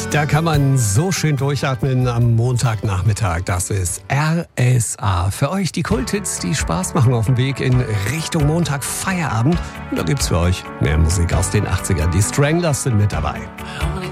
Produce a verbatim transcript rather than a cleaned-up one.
Da kann man so schön durchatmen am Montagnachmittag. Das ist R S A. Für euch die Kulthits, die Spaß machen auf dem Weg in Richtung Montag Feierabend. Und da gibt's für euch mehr Musik aus den achtzigern. Die Stranglers sind mit dabei.